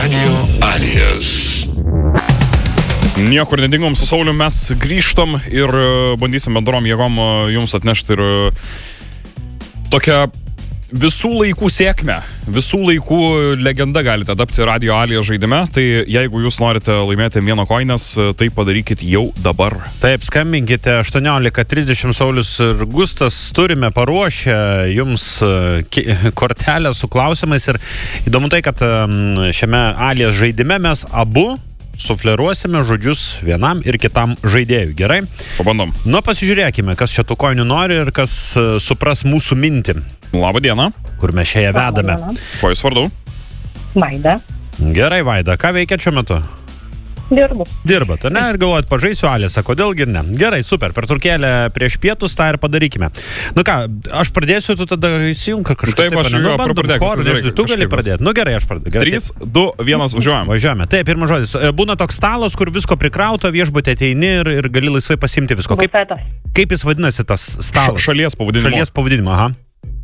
Radio Alijas. Niekur nedingom su Sauliu, mes grįžtam ir bandysim bendrom jėgom jums atnešti ir tokią visų laikų sėkmę, visų laikų legenda galite tapti Radio Alija žaidime, tai jeigu jūs norite laimėti 1 koinės, tai padarykit jau dabar. Taip, skambinkite 18:30, Saulius ir Gustas turime paruošę jums kortelę su klausimais ir įdomu tai, kad šiame Alija žaidime mes abu sufleruosime žodžius vienam ir kitam žaidėjui. Gerai? Pabandom. Nu, pasižiūrėkime, kas čia tų koinių nori ir kas supras mūsų mintį. Labą dieną. Kur mes šią vedame. Kuo jūs vardu? Vaida. Gerai, Vaida, ką veikia šiuo metu? Dirbu. Dirbat, ne? Ir galvojat, pažaisiu Alisą, kodėlgi ir ne? Gerai, super, per turkėlę prieš pietus tą ir padarykime. Nu ką, aš pradėsiu, tu tada įsijunk kažkaip. Taip, aš jau pradėsiu. Tu gali pradėti. Nu gerai, aš pradėsiu. 3, 2, 1, važiuojam. Važiuojame. Taip, pirmas žodis. Būna toks stalas, kur visko prikrauto, viešbutė ateini ir gali laisvai pasimti visko. Kaip jis vadinasi tas stalas? Šalies pavadinimu. Šalies pavadinimu, aha.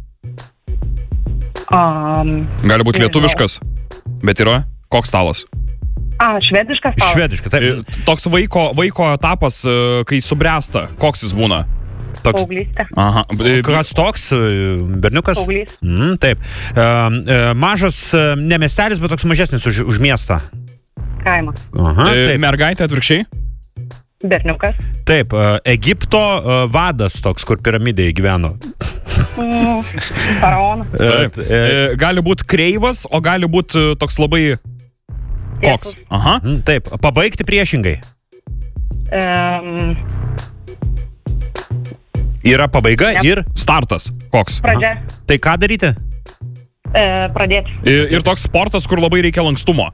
Gali būti lietuviškas, bet yra koks stalas? Švediškas stalas. Švediškas, taip. Toks vaiko etapas, kai subręsta, koks jis būna? Paauglystė. Aha. Kas toks? Berniukas? Paauglys. Taip. Mažas, ne miestelis, bet toks mažesnis už miestą. Kaimas. Aha, taip. Mergaitė atvirkščiai? Berniukas. Taip. Egipto vadas toks, kur piramidėje gyveno. Faraonas. Taip. Gali būti kreivas, o gali būti toks labai... Koks? Aha. Taip. Pabaigti priešingai. Yra pabaiga ir... Startas. Koks? Pradžia. Tai ką daryti? Pradėti. Ir toks sportas, kur labai reikia lankstumo.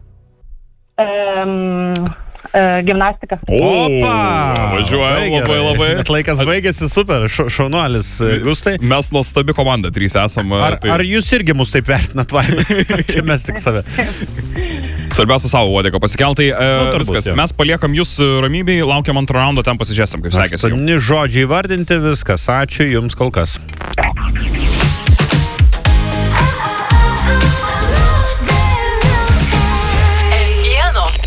Gimnastika. Opa! Važiuoja labai. Bet laikas baigėsi, super, šaunuolis, Gustai. Mes nuostabi komanda, 3 esam. Ar jūs irgi mus taip vertinat, Vaida? Čia mes tik save. Svarbiausia savo uodegą pasikeltai. Viskas. Mes paliekam jūs ramybėj, laukiam antrą raundą, ten pasižiūrėsim, kaip sekėsi. 8 žodžiai vardinti, viskas. Ačiū jums kol kas.